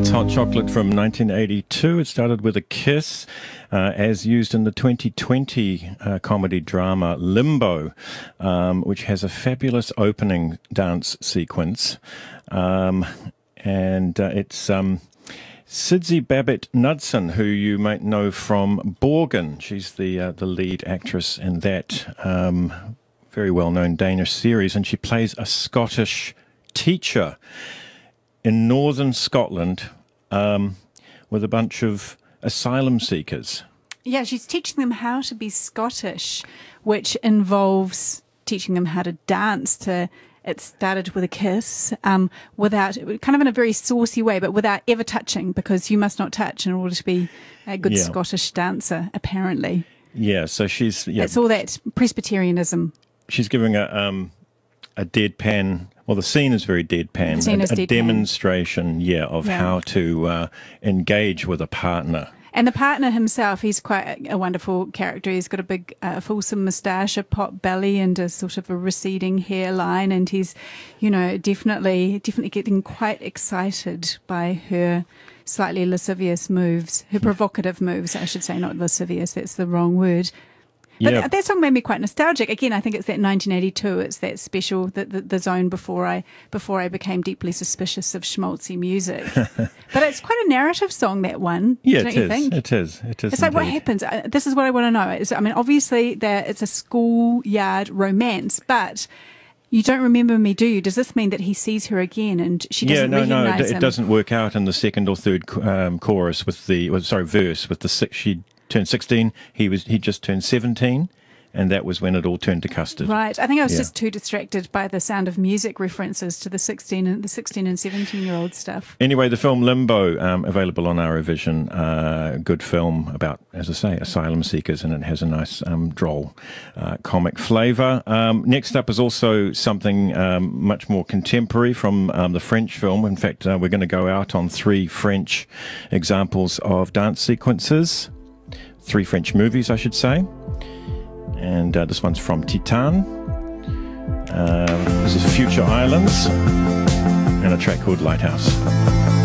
That's Hot Chocolate from 1982. It started with a kiss, as used in the 2020 comedy drama Limbo, which has a fabulous opening dance sequence. It's Sidzi Babett Knudsen, who you might know from Borgen. She's the lead actress in that very well-known Danish series, and she plays a Scottish teacher in northern Scotland with a bunch of asylum seekers. Yeah, she's teaching them how to be Scottish, which involves teaching them how to dance to It Started With a Kiss, without, kind of in a very saucy way, but without ever touching, because you must not touch in order to be a good Scottish dancer, apparently. Yeah, so she's... Yeah, it's all that Presbyterianism. She's giving a deadpan... Well, the scene is very deadpan. The scene is deadpan. Demonstration, of how to engage with a partner. And the partner himself, he's quite a wonderful character. He's got a big, fulsome moustache, a pot belly, and a sort of a receding hairline. And he's, definitely getting quite excited by her slightly lascivious moves, her provocative moves, I should say, not lascivious. That's the wrong word. But that song made me quite nostalgic. Again, I think it's that 1982. It's that special, the zone before I became deeply suspicious of schmaltzy music. But it's quite a narrative song, that one. Yeah, don't you think? It is. It's like, what happens? This is what I want to know. Obviously, it's a schoolyard romance, but you don't remember me, do you? Does this mean that he sees her again and she doesn't recognize him? It doesn't work out in the second or third verse with she turned 16, he just turned 17, and that was when it all turned to custard. Right. I think I was just too distracted by the Sound of Music references to the 16 and 17-year-old stuff. Anyway, the film Limbo, available on Arrovision, good film about, as I say, asylum seekers, and it has a nice droll comic flavour. Next up is also something much more contemporary from the French film. In fact, we're going to go out on 3 French examples of dance sequences. 3 French movies, I should say. And this one's from Titan. This is Future Islands and a track called Lighthouse.